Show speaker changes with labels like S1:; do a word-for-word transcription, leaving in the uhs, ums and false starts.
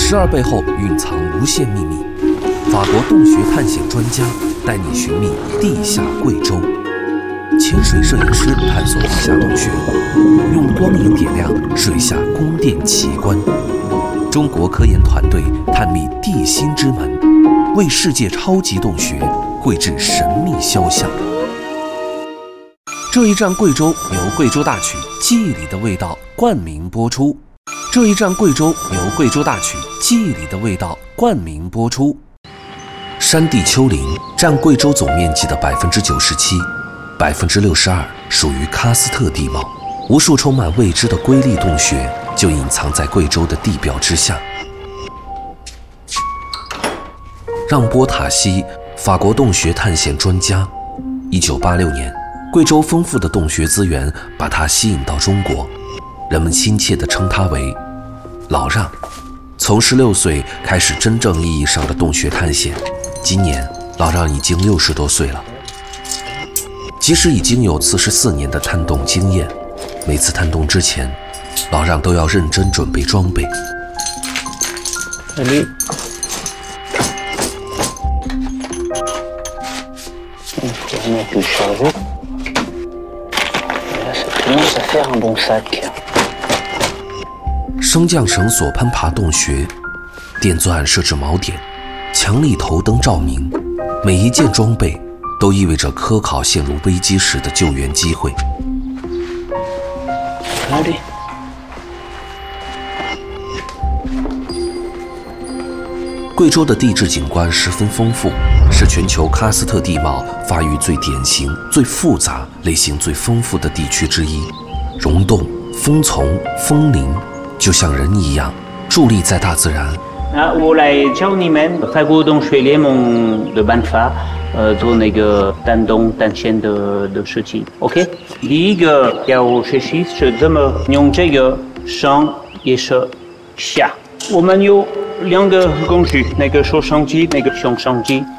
S1: 十二背后蕴藏无限秘密。法国洞穴探险专家带你寻觅地下贵州。潜水摄影师探索地下洞穴，用光影点亮水下宫殿奇观。中国科研团队探秘地心之门，为世界超级洞穴绘制神秘肖像。这一站贵州由贵州大曲《记忆里的味道》冠名播出。这一站贵州由贵州大曲《记忆里的味道》冠名播出。山地丘陵占贵州总面积的百分之九十七，百分之六十二属于喀斯特地貌，无数充满未知的瑰丽洞穴就隐藏在贵州的地表之下。让波塔西，法国洞穴探险专家。一九八六年，贵州丰富的洞穴资源把他吸引到中国，人们亲切地称他为老让。从十六岁开始真正意义上的洞穴探险，今年老让已经六十多岁了。即使已经有四十四年的探洞经验，每次探洞之前，老让都要认真准备装备。
S2: Allez. Il faut remettre le chargeur. Et là, ça commence à faire un bon sac.
S1: 升降绳索攀爬洞穴，电钻设置锚点，强力头灯照明，每一件装备都意味着科考陷入危机时的救援机会。贵州的地质景观十分丰富，是全球喀斯特地貌发育最典型、最复杂、类型最丰富的地区之一。溶洞、峰丛、峰林，就像人一样伫立在大自然。
S2: 啊，我来教你们法国洞穴联盟的办法，呃，做那个探洞探险的的事情。OK， 第一个要学习是怎么用这个上也是下。我们有两个工具，那个手上机，那个向上机。